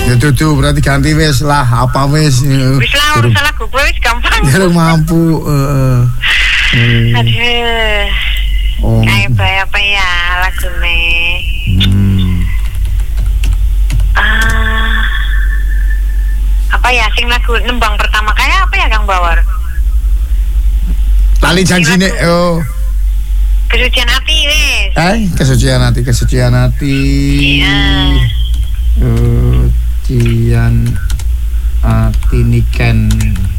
Ya tuh berarti ganti wis lah, apa wis. Wis lah urusan lagu gue wis gampang. Durung mampu. Aduh. Oh. Kayak apa ya lagune? Apa ya sing lagu nembang pertama kayak apa ya Kang Bawor? Lali janjine Kesucian hati wis. Kesucian hati. Iya. Kesucian hati niken.